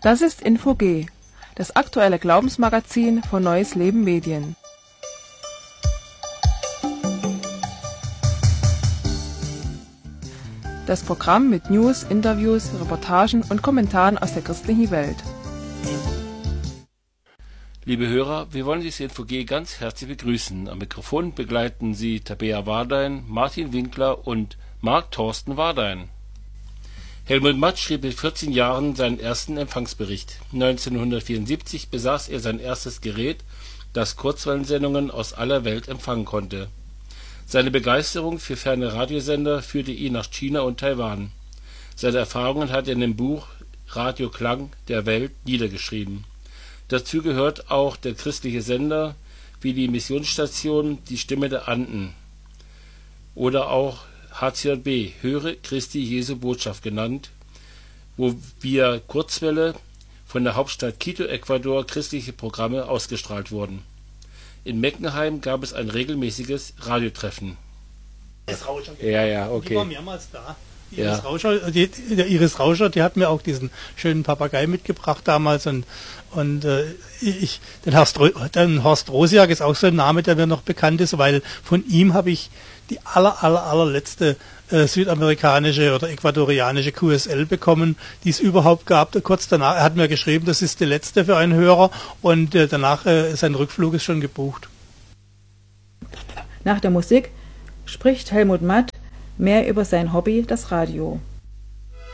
Das ist Info-G, das aktuelle Glaubensmagazin von Neues Leben Medien. Das Programm mit News, Interviews, Reportagen und Kommentaren aus der christlichen Welt. Liebe Hörer, wir wollen Sie Info-G ganz herzlich begrüßen. Am Mikrofon begleiten Sie Tabea Wardein, Martin Winkler und Marc Thorsten Wardein. Helmut Matt schrieb mit 14 Jahren seinen ersten Empfangsbericht. 1974 besaß er sein erstes Gerät, das Kurzwellensendungen aus aller Welt empfangen konnte. Seine Begeisterung für ferne Radiosender führte ihn nach China und Taiwan. Seine Erfahrungen hat er in dem Buch Radioklang der Welt niedergeschrieben. Dazu gehört auch der christliche Sender wie die Missionsstation Die Stimme der Anden oder auch HCJB, Höre Christi Jesu Botschaft genannt, wo via Kurzwelle von der Hauptstadt Quito, Ecuador, christliche Programme ausgestrahlt wurden. In Meckenheim gab es ein regelmäßiges Radiotreffen. Ja, okay. Die war mehrmals da. Iris Rauscher, die hat mir auch diesen schönen Papagei mitgebracht damals und den Horst Rosiak ist auch so ein Name, der mir noch bekannt ist, weil von ihm habe ich die allerletzte südamerikanische oder ecuadorianische QSL bekommen, die es überhaupt gab. Kurz danach, er hat mir geschrieben, das ist die letzte für einen Hörer und danach sein Rückflug ist schon gebucht. Nach der Musik spricht Helmut Matt mehr über sein Hobby, das Radio.